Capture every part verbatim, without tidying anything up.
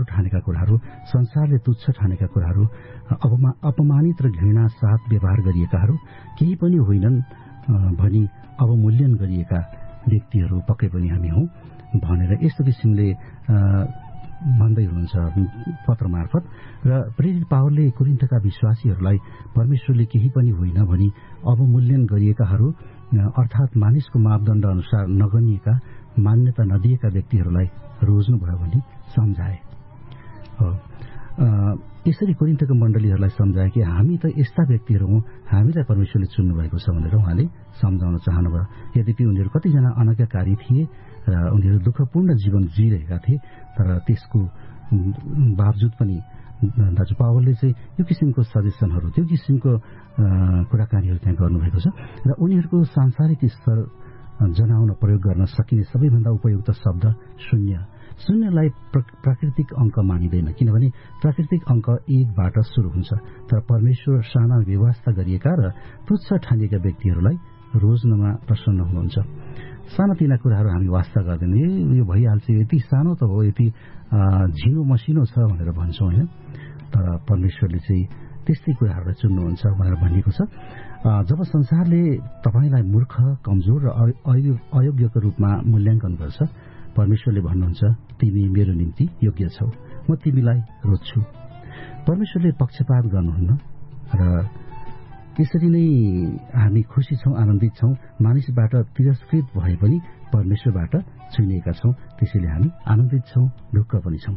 नराम्रो ठानेका कुराहरू, संसारले तुच्छ ठानेका कुराहरू, अपमा अपमानित र घृणा साथ व्यवहार गरिएकाहरू केही पनि होइनन् भनी अवमूल्यन गरिएका व्यक्तिहरू पक्कै पनि हामी हौं भनेर यस्तो किसिमले भन्दै हुनुहुन्छ पत्र मार्फत। र प्रेरित पावलले कोरिन्थका विश्वासीहरूलाई परमेश्वरले केही पनि होइन भनी अवमूल्यन गरिएकाहरू अर्थात् मानिसको मापदण्ड अनुसार नगनिएका, मान्यता नदिएका व्यक्तिहरूलाई रोज्नुभयो भनी सम्झाए। यसरी कोरिन्थको मण्डलीहरूलाई सम्झाए कि हामी त यस्ता व्यक्तिहरू हौं, हामीलाई परमेश्वरले चुन्नु भएको छ भनेर उहाँले सम्झाउन चाहनुभयो। यद्यपि उनीहरू कतिजना अनाज्ञाकारी थिए र उनीहरू दुःखपूर्ण जीवन जिइरहेका थिए, तर त्यसको बावजुद पनि दाजु पावलले चाहिँ यो किसिमको सजेसनहरू, त्यो किसिमको कुराकानीहरू त्यहाँ गर्नुभएको छ। र उनीहरूको सांसारिक स्तर जनाउन प्रयोग गर्न सकिने सबैभन्दा उपयुक्त शब्द शून्य। शून्यलाई प्राकृतिक अङ्क मानिँदैन, किनभने प्राकृतिक अङ्क एकबाट सुरु हुन्छ, तर परमेश्वर साना व्यवस्था गरिएका र तुच्छ ठानिएका व्यक्तिहरूलाई रोज्नमा प्रसन्न हुनुहुन्छ। सानातिना कुराहरू हामी वास्ता गर्दैन, यो भइहाल्छ, यति सानो त हो, यति झिनो मसिनो छ भनेर भन्छौँ होइन। तर परमेश्वरले चाहिँ त्यस्तै कुराहरूलाई चुन्नुहुन्छ भनेर भनिएको छ। जब संसारले तपाईँलाई मूर्ख, कमजोर र अयोग्यको रूपमा मूल्याङ्कन गर्छ, परमेश्वरले भन्नुहुन्छ तिमी मेरो निम्ति योग्य छौ, म तिमीलाई रोज्छु। परमेश्वरले पक्षपात गर्नुहुन्न र त्यसरी नै हामी खुसी छौं, आनन्दित छौं। मानिसबाट तिरस्कृत भए पनि परमेश्वरबाट चुनिएका छौं, त्यसैले हामी आनन्दित छौं, ढुक्क पनि छौं।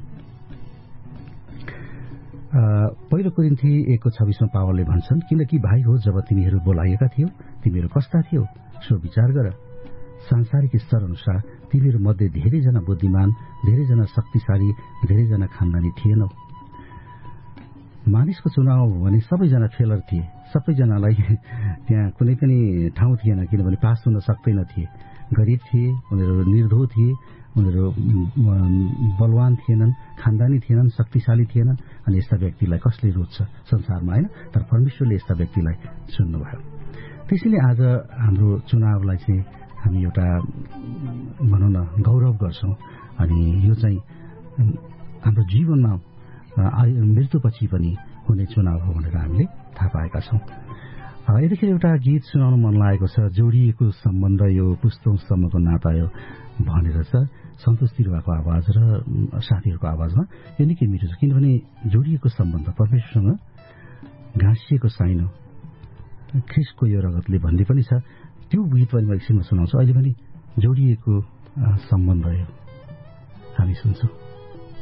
पहिलो कोरिन्थी एकको छब्बीसमा पावलले भन्छन्, किनकि भाइ हो, जब तिमीहरू बोलाइएका थियौ तिमीहरू कस्ता थियौ सो विचार गर। सांसारिक स्तर अनुसार तिमीहरू मध्ये धेरैजना बुद्धिमान, धेरैजना शक्तिशाली, धेरैजना खानदानी थिएनौ। मानिसको चुनाव हो भने सबैजना फेलर थिए, सबैजनालाई त्यहाँ कुनै पनि ठाउँ थिएन, किनभने पास हुन सक्दैन थिए। गरिब थिए, उनीहरू निर्धो थिए, उनीहरू बलवान थिएनन्, खानदानी थिएनन्, शक्तिशाली थिएनन्। अनि यस्ता व्यक्तिलाई कसले रोज्छ संसारमा, होइन? तर परमेश्वरले यस्ता व्यक्तिलाई चुन्नुभयो। त्यसैले आज हाम्रो चुनावलाई चाहिँ हामी एउटा भनौँ न गौरव गर्छौं। अनि यो चाहिँ हाम्रो जीवनमा मृत्युपछि पनि हुने चुनाव हो भनेर हामीले थाहा पाएका छौं। यतिखेर एउटा गीत सुनाउन मन लागेको छ, जोडिएको सम्बन्ध यो पुस्तौंसम्मको नाता यो भनेर छ। सन्तोष तिरुवाको आवाज र साथीहरूको आवाजमा यो निकै मिठो छ, किनभने जोडिएको सम्बन्ध परमेश्वरसँग घाँसिएको साइनो ख्रिस्टको यो रगतले भन्ने पनि छ। त्यो गीत पनि म एकछिनमा सुनाउँछु। अहिले पनि जोडिएको सम्बन्ध यो हामी सुन्छौँ।